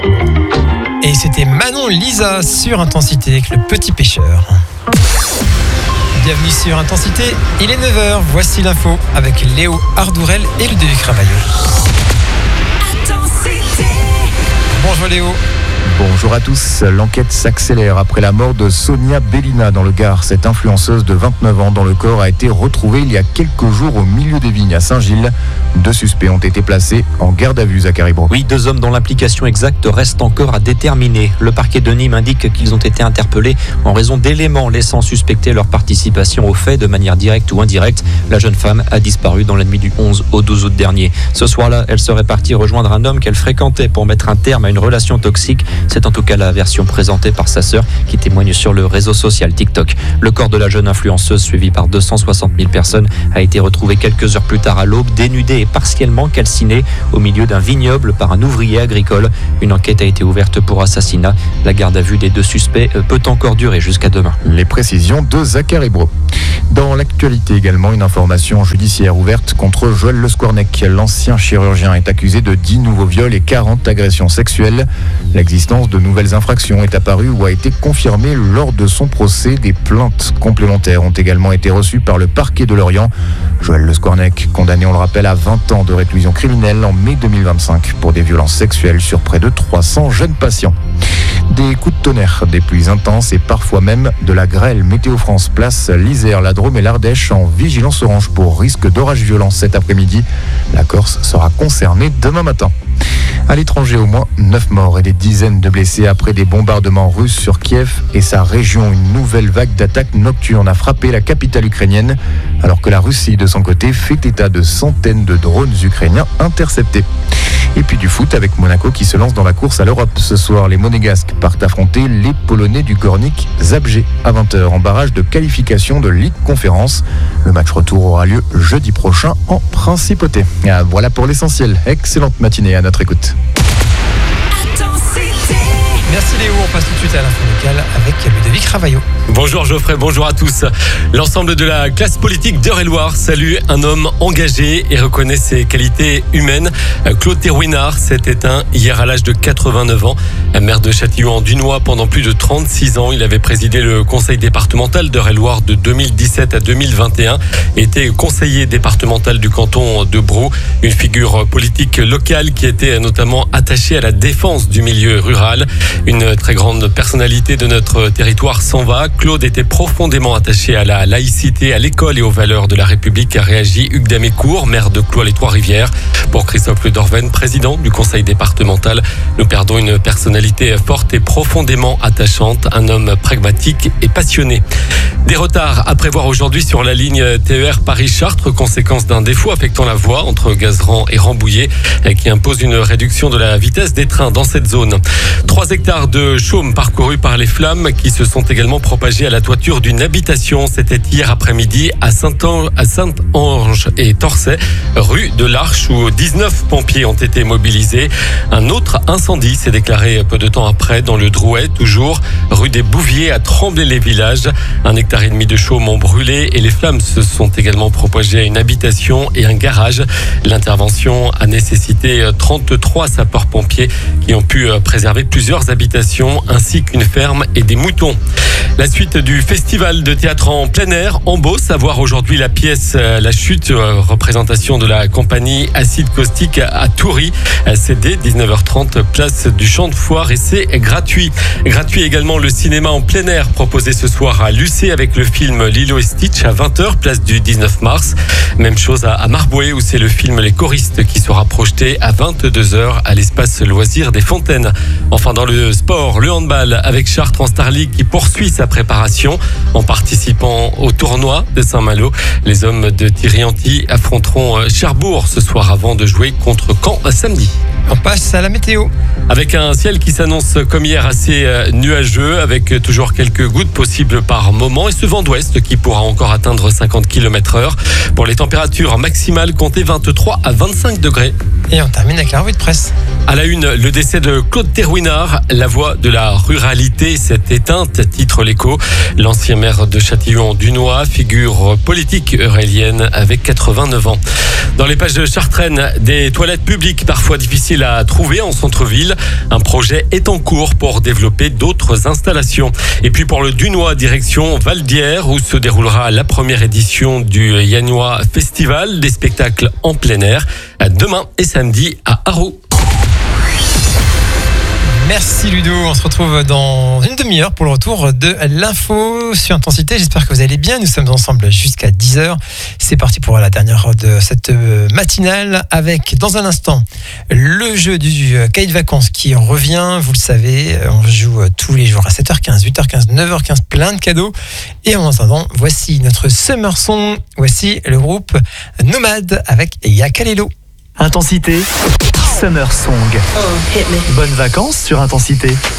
Et c'était Manon Lisa sur Intensité avec Le Petit Pêcheur. Bienvenue sur Intensité, il est 9h, voici l'info avec Léo Ardourel et Ludovic Ravaillot. Bonjour Léo. Bonjour à tous, l'enquête s'accélère après la mort de Sonia Bellina dans le Gard. Cette influenceuse de 29 ans dont le corps a été retrouvé il y a quelques jours au milieu des vignes à Saint-Gilles. 2 suspects ont été placés en garde à vue, Zachary Bro. Oui, 2 hommes dont l'implication exacte reste encore à déterminer. Le parquet de Nîmes indique qu'ils ont été interpellés en raison d'éléments laissant suspecter leur participation au fait de manière directe ou indirecte. La jeune femme a disparu dans la nuit du 11 au 12 août dernier. Ce soir-là, elle serait partie rejoindre un homme qu'elle fréquentait pour mettre un terme à une relation toxique. C'est en tout cas la version présentée par sa sœur qui témoigne sur le réseau social TikTok. Le corps de la jeune influenceuse suivie par 260 000 personnes a été retrouvé quelques heures plus tard à l'aube, dénudé et partiellement calciné au milieu d'un vignoble par un ouvrier agricole. Une enquête a été ouverte pour assassinat. La garde à vue des 2 suspects peut encore durer jusqu'à demain. Les précisions de Zachary Bro. Dans l'actualité également, une information judiciaire ouverte contre Joël Le Squarnec. L'ancien chirurgien est accusé de 10 nouveaux viols et 40 agressions sexuelles. L'existence de nouvelles infractions est apparue ou a été confirmée lors de son procès. Des plaintes complémentaires ont également été reçues par le parquet de Lorient. Joël Le Squarnec, condamné, on le rappelle, à 20 ans de réclusion criminelle en mai 2025 pour des violences sexuelles sur près de 300 jeunes patients. Des coups de tonnerre, des pluies intenses et parfois même de la grêle. Météo France place l'Isère, la Drôme et l'Ardèche en vigilance orange pour risque d'orage violent cet après-midi. La Corse sera concernée demain matin. À l'étranger, au moins 9 morts et des dizaines de blessés après des bombardements russes sur Kiev et sa région. Une nouvelle vague d'attaques nocturnes a frappé la capitale ukrainienne, alors que la Russie, de son côté, fait état de centaines de drones ukrainiens interceptés. Et puis du foot avec Monaco qui se lance dans la course à l'Europe. Ce soir, les Monégasques partent affronter les Polonais du Gornik Zabrze à 20h en barrage de qualification de Ligue Conférence. Le match retour aura lieu jeudi prochain en Principauté. Voilà pour l'essentiel. Excellente matinée à notre écoute. Merci Léo, on passe tout de suite à l'info locale avec Ludovic Ravaillot. Bonjour Geoffrey, bonjour à tous. L'ensemble de la classe politique d'Eure-et-Loir salue un homme engagé et reconnaît ses qualités humaines. Claude Thérouinard s'est éteint hier à l'âge de 89 ans. Maire de Châtillon-en-Dunois pendant plus de 36 ans, il avait présidé le conseil départemental d'Eure-et-Loir de 2017 à 2021 et était conseiller départemental du canton de Brou. Une figure politique locale qui était notamment attachée à la défense du milieu rural. Une très grande personnalité de notre territoire s'en va. Claude était profondément attaché à la laïcité, à l'école et aux valeurs de la République, a réagi Hugues Damécourt, maire de Cloix-les-Trois-Rivières. Pour Christophe Le Dorven, président du conseil départemental, nous perdons une personnalité forte et profondément attachante, un homme pragmatique et passionné. Des retards à prévoir aujourd'hui sur la ligne TER Paris-Chartres, conséquence d'un défaut affectant la voie entre Gazeran et Rambouillet, qui impose une réduction de la vitesse des trains dans cette zone. 3 hectares de chaume parcourus par les flammes qui se sont également propagés à la toiture d'une habitation. C'était hier après-midi à Saint-Ange et Torçay, rue de l'Arche, où 19 pompiers ont été mobilisés. Un autre incendie s'est déclaré peu de temps après dans le Drouet, toujours rue des Bouviers à Tremblay-les-Villages. 1,5 hectare de chaume ont brûlé et les flammes se sont également propagées à une habitation et un garage. L'intervention a nécessité 33 sapeurs-pompiers qui ont pu préserver plusieurs habitations ainsi qu'une ferme et des moutons. La suite du festival de théâtre en plein air en Beauce, à voir aujourd'hui la pièce La Chute, représentation de la compagnie Acide Caustique à Toury. C'est dès 19h30, place du Champ de Foire et c'est gratuit. Gratuit également le cinéma en plein air proposé ce soir à Lucé avec le film Lilo et Stitch à 20h, place du 19 mars. Même chose à Marboué où c'est le film Les Choristes qui sera projeté à 22h à l'espace loisir des Fontaines. Enfin dans le sport, le handball avec Chartres en Star League qui poursuit sa préparation en participant au tournoi de Saint-Malo. Les hommes de Thierry Anti affronteront Cherbourg ce soir avant de jouer contre Caen samedi. On passe à la météo. Avec un ciel qui s'annonce comme hier assez nuageux, avec toujours quelques gouttes possibles par moment et ce vent d'ouest qui pourra encore atteindre 50 km/h. Pour les températures maximales, comptez 23 à 25 degrés. Et on termine avec la revue de presse. À la une, le décès de Claude Thérouinard, la voix de la ruralité s'est éteinte, titre l'Écho. Ludo. L'ancien maire de Châtillon-Dunois, figure politique eurélienne avec 89 ans. Dans les pages de Chartraine, des toilettes publiques parfois difficiles à trouver en centre-ville. Un projet est en cours pour développer d'autres installations. Et puis pour le Dunois, direction Val-d'Hier, où se déroulera la première édition du Yannois Festival, des spectacles en plein air, demain et samedi à Arroux. Merci Ludo, on se retrouve dans une demi-heure pour le retour de l'info sur Intensité. J'espère que vous allez bien, nous sommes ensemble jusqu'à 10h. C'est parti pour la dernière heure de cette matinale avec, dans un instant, le jeu du cahier de vacances qui revient. Vous le savez, on joue tous les jours à 7h15, 8h15, 9h15, plein de cadeaux. Et en attendant, voici notre Summer Song, voici le groupe Nomade avec Yakalelo. Intensité, Summer Song. Bonnes vacances sur Intensité.